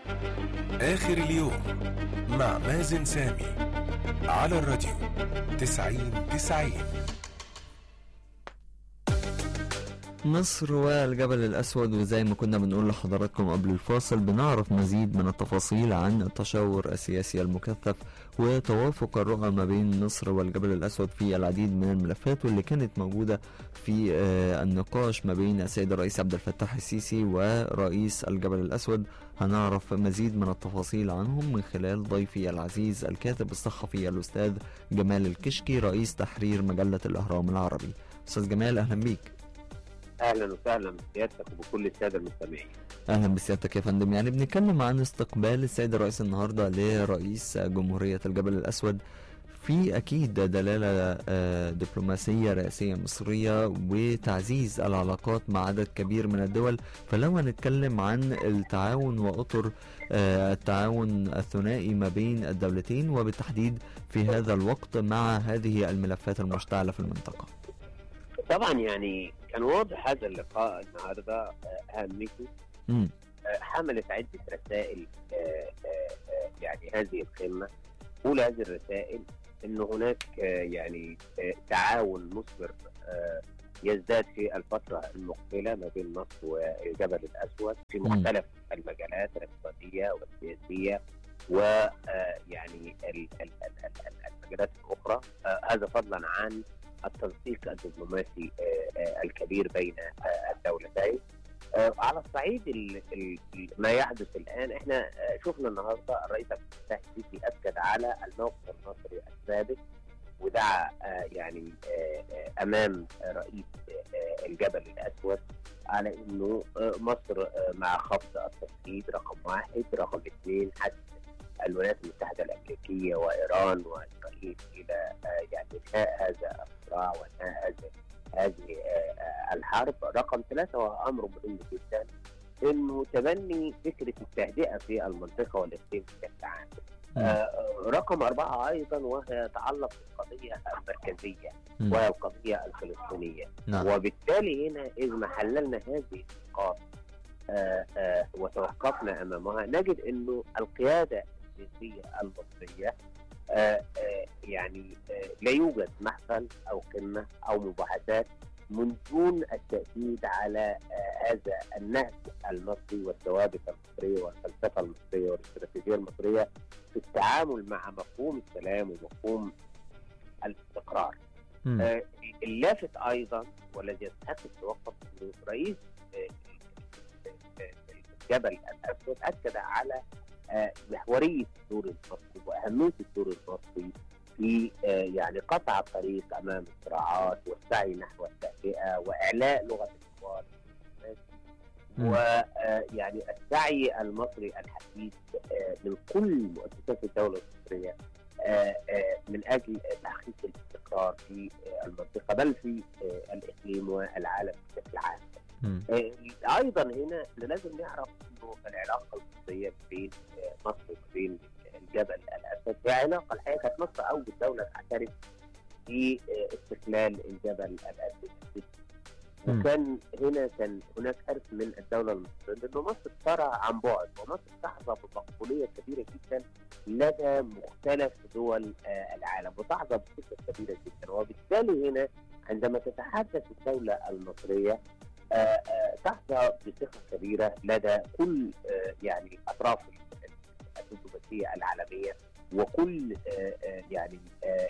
آخر اليوم مع مازن سامي على الراديو 90-90. مصر والجبل الأسود، وزي ما كنا بنقول لحضراتكم قبل الفاصل بنعرف مزيد من التفاصيل عن التشاور السياسي المكثف وتوافق الرؤى ما بين مصر والجبل الأسود في العديد من الملفات واللي كانت موجودة في النقاش ما بين السيد الرئيس عبد الفتاح السيسي ورئيس الجبل الأسود. هنعرف مزيد من التفاصيل عنهم من خلال ضيفي العزيز الكاتب الصحفي الأستاذ جمال الكشكي رئيس تحرير مجلة الأهرام العربي. أستاذ جمال، أهلا بيك. اهلا وسهلا بسيادتك وبكل الساده المستمعين. اهلا بسيادتك يا فندم. يعني بنتكلم عن استقبال السيد الرئيس النهارده لرئيس جمهوريه الجبل الاسود، في اكيد دلاله دبلوماسيه رئاسيه مصريه وتعزيز العلاقات مع عدد كبير من الدول. فلو هنتكلم عن التعاون واطر التعاون الثنائي ما بين الدولتين وبالتحديد في هذا الوقت مع هذه الملفات المشتعله في المنطقه. طبعا يعني كان واضح هذا اللقاء النهارده اهميته. حملت عده رسائل يعني هذه القمه. اولى هذه الرسائل ان هناك يعني تعاون مثمر يزداد في الفتره المقبله ما بين مصر والجبل الاسود في مختلف المجالات الاقتصاديه والسياسيه ويعني المجالات الاخرى. هذا فضلا عن التنسيق الدبلوماسي الكبير بين الدولتين. على الصعيد ما يحدث الآن، احنا شفنا النهارده الرئيس عبد الفتاح السيسي أكد على الموقف المصري الثابت ودعا يعني أمام رئيس الجبل الأسود على إنه مصر مع خفض التصعيد رقم 1 رقم 2 حتى الولايات المتحدة الأمريكية وإيران وإسرائيل إلى يعني إنهاء هذا الصراع وإنهاء هذه الحرب. رقم 3 وهو أمر مهم جدا، إنه تبني فكرة التهدئة في المنطقة والإقليم بشكل عام. رقم 4 أيضا وهي يتعلق بالقضية المركزية وهي القضية الفلسطينية. وبالتالي هنا إذ ما حللنا هذه النقاط وتوقفنا أمامها نجد إنه القيادة السياسية المصرية يعني لا يوجد محفل أو قمة أو مباحثات من دون التأكيد على هذا النهج المصري والثوابت المصرية والفلسفة المصرية والاستراتيجية المصرية في التعامل مع مفهوم السلام ومفهوم الاستقرار. اللافت أيضا والذي يستحق التوقف أنه رئيس الجبل الأسود أكد على محورية الدور المصري وأهمية الدور المصري في يعني قطع الطريق أمام الصراعات والسعي نحو التهدئة وإعلاء لغة الحوار ويعني السعي المصري الحثيث من كل مؤسسات الدولة المصرية من أجل تحقيق الاستقرار في المنطقة بل في الإقليم والعالم بشكل عام. أيضا هنا لازم نعرف أنه العلاقة المصرية بين مصر وبين الجبل الأسود هي علاقة الحقيقة كانت مصر أول دولة تعترف في استقلال الجبل الأسود. وكان هناك حرص من الدولة المصرية لأنه مصر ترى عن بعد ومصر تحظى بمقبولية كبيرة جدا لدى مختلف دول العالم وتحظى بثقة كبيرة جدا. وبالتالي هنا عندما تتحدث الدولة المصرية تحظى بثقة كبيرة لدى كل يعني أطراف الدبلوماسية العالمية وكل يعني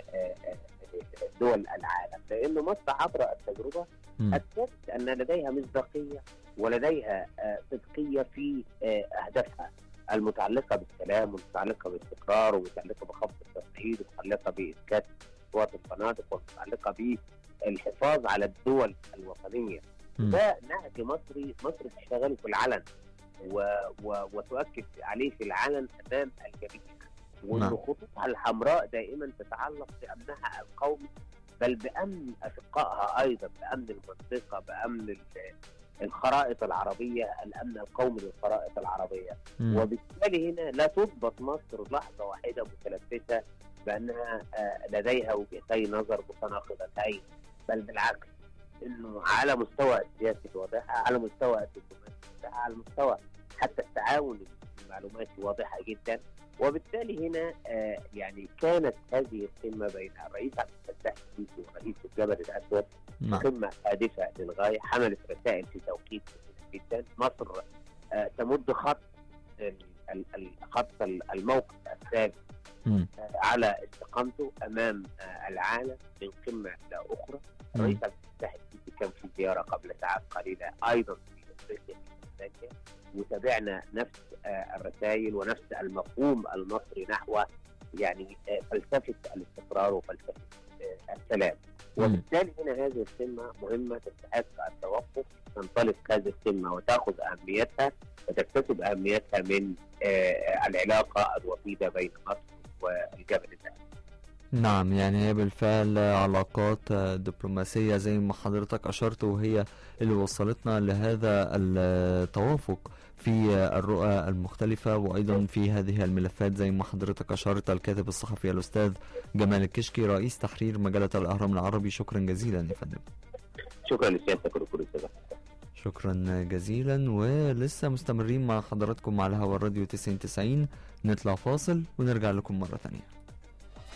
دول العالم، لأنه مصر عبر التجربة أثبتت أن لديها مصداقية ولديها صدقية في أهدافها المتعلقة بالسلام ومتعلقة بالاستقرار ومتعلقة بخفض التصعيد ومتعلقة بإسكات قوات الفنادق ومتعلقة بالحفاظ على الدول الوطنية. ده نهج مصري مصر تشتغل في العلن وتؤكد عليه في العلن أمام الجميع. وأن خطوطها الحمراء دائما تتعلق بأمنها القومي بل بأمن أشقائها أيضا، بأمن المنطقة، بأمن الخرائط العربية، الأمن القومي للخرائط العربية. وبالتالي هنا لا تضبط مصر لحظة واحدة متلبسة بأنها لديها وجهتي نظر متناقضتين، بل بالعكس انه على مستوى السياسي الواضح، على مستوى الدبلوماسي، على مستوى حتى التعاون معلوماتي واضحة جدا. وبالتالي هنا يعني كانت هذه القمة بين الرئيس عبد الفتاح السيسي ورئيس الجبل الأسود قمة هادفة للغاية، حملت رسائل في توقيت جدا. مصر تمد خط الموقف الثابت على استقامته أمام العالم من قمة إلى أخرى. الرئيس عبد الفتاح السيسي كان في زيارة قبل ساعات قليلة أيضا في أفريقيا وتابعنا نفس الرسائل ونفس المفهوم المصري نحو يعني فلسفة الاستقرار وفلسفة السلام. وبالتالي هنا هذه القمة مهمة تستحق التوقف، تنطلق هذه القمة وتأخذ أهميتها وتكتسب أهميتها من العلاقة الوطيدة بين مصر والجبل الأسود. نعم، يعني هي بالفعل علاقات دبلوماسية زي ما حضرتك أشرت، وهي اللي وصلتنا لهذا التوافق في الرؤى المختلفة وأيضا في هذه الملفات زي ما حضرتك أشرت. الكاتب الصحفي الأستاذ جمال الكشكي رئيس تحرير مجلة الأهرام العربي، شكرا جزيلا يا فندم. شكرا لسيادتك ودكتور السادة. شكرا جزيلا، ولسه مستمرين مع حضراتكم على هوا الراديو 90 90. نطلع فاصل ونرجع لكم مرة ثانية.